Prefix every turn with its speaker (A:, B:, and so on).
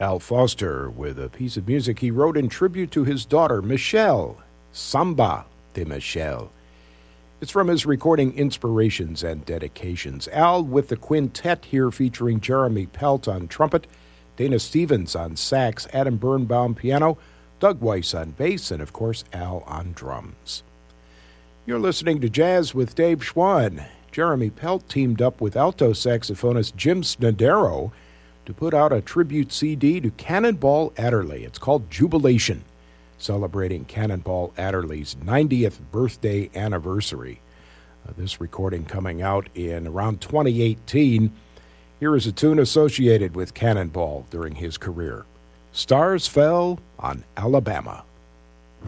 A: Al Foster with a piece of music he wrote in tribute to his daughter, Michelle, Samba de Michelle. It's from his recording Inspirations and Dedications. Al with the quintet here featuring Jeremy Pelt on trumpet, Dana Stevens on sax, Adam Birnbaum piano, Doug Weiss on bass, and of course Al on drums. You're listening to Jazz with Dave Schwann. Jeremy Pelt teamed up with alto saxophonist Jim Snodero to put out a tribute CD to Cannonball Adderley. It's called Jubilation, celebrating Cannonball Adderley's 90th birthday anniversary. This recording coming out in around 2018. Here is a tune associated with Cannonball during his career. Stars Fell on Alabama.